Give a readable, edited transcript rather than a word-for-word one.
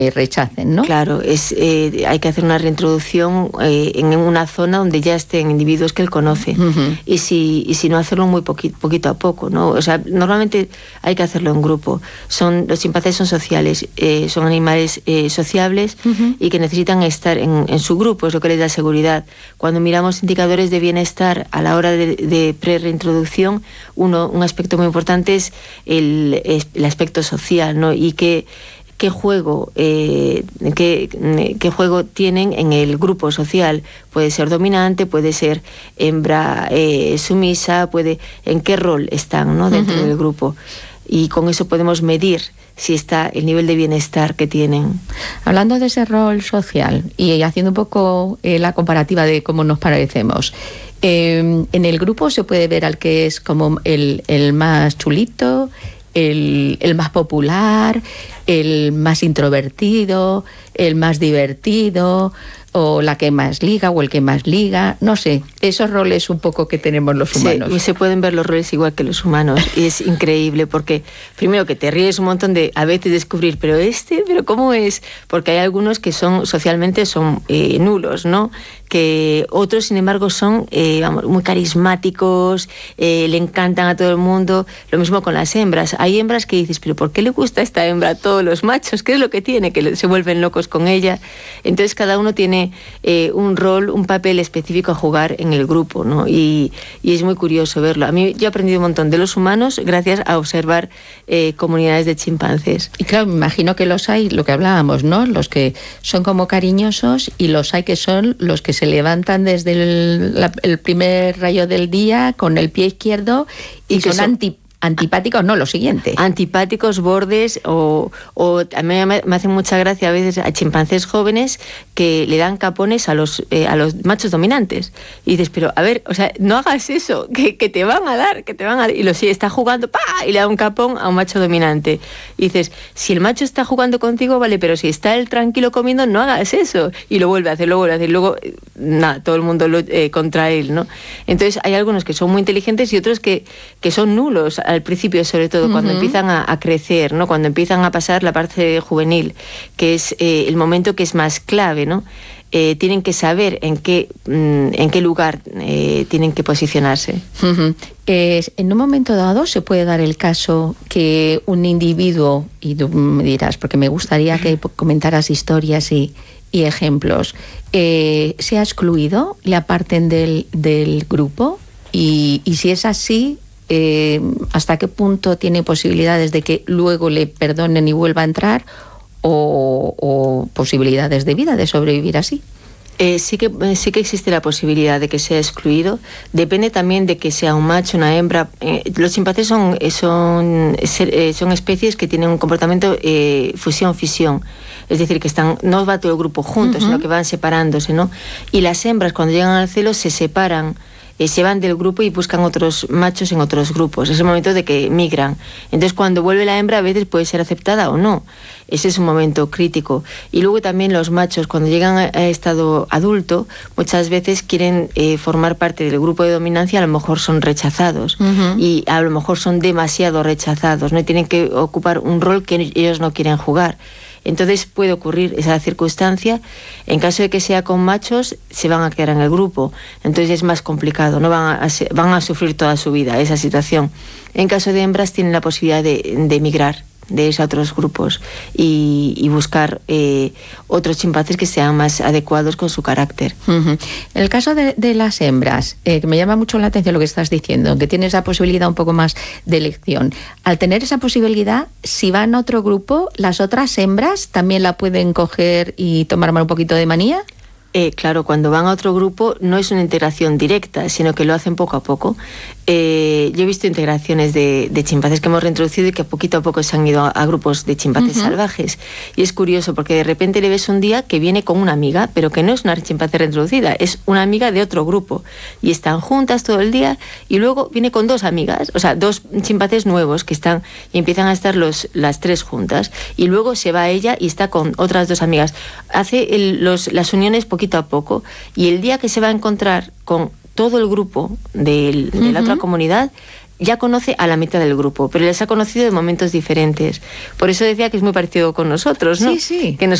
rechacen, ¿no? Claro, hay que hacer una reintroducción en una zona donde ya estén individuos que él conoce. Y si no, hacerlo muy poquito a poco, ¿no? O sea, normalmente hay que hacerlo en grupo. Los chimpancés son sociales, son animales sociables y que necesitan estar en su grupo, es lo que les da seguridad. Cuando miramos indicadores de bienestar a la hora de pre-reintroducción, un aspecto muy importante es el aspecto social, ¿no? Y qué juego tienen en el grupo social. Puede ser dominante, puede ser hembra sumisa, en qué rol están, ¿no? Dentro del grupo. Y con eso podemos medir si está el nivel de bienestar que tienen. Hablando de ese rol social y haciendo un poco la comparativa de cómo nos parecemos, en el grupo se puede ver al que es como el más chulito, el más popular, el más introvertido, el más divertido, o la que más liga o el que más liga, no sé, esos roles un poco que tenemos los humanos. Sí, y se pueden ver los roles igual que los humanos, y es increíble porque primero que te ríes un montón de a veces descubrir, pero ¿cómo es? Porque hay algunos que socialmente son nulos, ¿no? Que otros, sin embargo, son muy carismáticos, le encantan a todo el mundo. Lo mismo con las hembras. Hay hembras que dices, pero ¿por qué le gusta a esta hembra a todos los machos? ¿Qué es lo que tiene? Que se vuelven locos con ella. Entonces cada uno tiene un rol, un papel específico a jugar en el grupo, ¿no? Y es muy curioso verlo. A mí yo he aprendido un montón de los humanos gracias a observar comunidades de chimpancés. Y claro, me imagino que los hay, lo que hablábamos, ¿no? Los que son como cariñosos y los hay que son los que se levantan desde el primer rayo del día con el pie izquierdo y son antipáticos, no, lo siguiente. Antipáticos, bordes, o a mí me hace mucha gracia a veces a chimpancés jóvenes que le dan capones a los machos dominantes. Y dices, pero a ver, o sea, no hagas eso, que te van a dar. Y está jugando, ¡pa! Y le da un capón a un macho dominante. Y dices, si el macho está jugando contigo, vale, pero si está él tranquilo comiendo, no hagas eso. Y lo vuelve a hacer, y luego, nada, todo el mundo contra él, ¿no? Entonces hay algunos que son muy inteligentes y otros que son nulos al principio, sobre todo cuando empiezan a crecer, ¿no? Cuando empiezan a pasar la parte juvenil, que es el momento que es más clave, ¿no? Tienen que saber en qué lugar tienen que posicionarse. En un momento dado se puede dar el caso que un individuo, y tú me dirás, porque me gustaría que comentaras historias y ejemplos, sea excluido, le aparten del grupo, y si es así, ¿hasta qué punto tiene posibilidades de que luego le perdonen y vuelva a entrar, o posibilidades de vida, de sobrevivir así? Sí que existe la posibilidad de que sea excluido. Depende también de que sea un macho, una hembra. Los chimpancés son especies que tienen un comportamiento fusión-fisión. Es decir, que no va todo el grupo juntos, sino que van separándose, ¿no? Y las hembras, cuando llegan al celo, se separan, se van del grupo y buscan otros machos en otros grupos. Es el momento de que migran. Entonces, cuando vuelve la hembra, a veces puede ser aceptada o no. Ese es un momento crítico. Y luego también los machos, cuando llegan a estado adulto, muchas veces quieren formar parte del grupo de dominancia, a lo mejor son rechazados. Y a lo mejor son demasiado rechazados, ¿no? Y tienen que ocupar un rol que ellos no quieren jugar. Entonces puede ocurrir esa circunstancia. En caso de que sea con machos, se van a quedar en el grupo. Entonces es más complicado, no van a sufrir toda su vida esa situación. En caso de hembras, tienen la posibilidad de emigrar, de irse a otros grupos y buscar otros chimpancés que sean más adecuados con su carácter. En el caso de las hembras, me llama mucho la atención lo que estás diciendo, que tienes esa posibilidad un poco más de elección. Al tener esa posibilidad, si van a otro grupo, ¿las otras hembras también la pueden coger y tomar un poquito de manía? Claro, cuando van a otro grupo no es una integración directa, sino que lo hacen poco a poco. Yo he visto integraciones de chimpancés que hemos reintroducido y que poquito a poco se han ido a grupos de chimpancés salvajes. Y es curioso porque de repente le ves un día que viene con una amiga, pero que no es una chimpancé reintroducida, es una amiga de otro grupo. Y están juntas todo el día y luego viene con dos amigas, o sea, dos chimpancés nuevos que están y empiezan a estar las tres juntas. Y luego se va ella y está con otras dos amigas. Hace las uniones poquito a poco y el día que se va a encontrar con todo el grupo de la otra comunidad, ya conoce a la mitad del grupo, pero les ha conocido de momentos diferentes. Por eso decía que es muy parecido con nosotros, ¿no? Sí, sí. Que nos